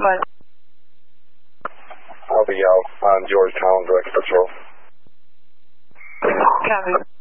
Bye. I'll be out on Georgetown, direct patrol. Copy.